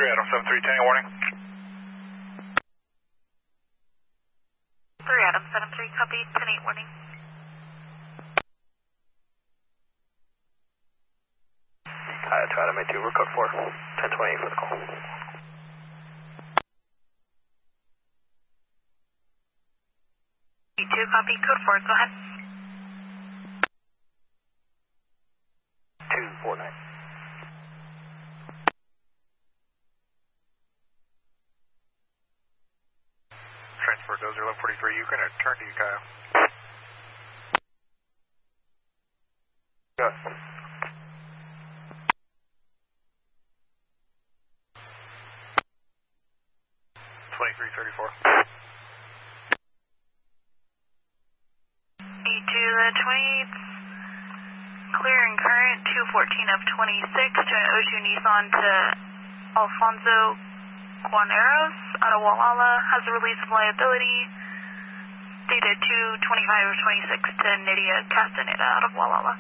Adam 7310, warning. 3 Adam 73, copy, 10-8, warning. Hi, 2 Adam 82, we're code 4, 1028 for the call. E2, copy, code 4, go ahead. 249. Transport Dozer 1143, you can turn to Ukiah. Go. E2, the 28th, clear and current, 214 of 26, to an Oju Nissan to Alfonso Guaneros out of Walala, has a release of liability, dated 225 of 26 to Nydia Castaneda out of Walala.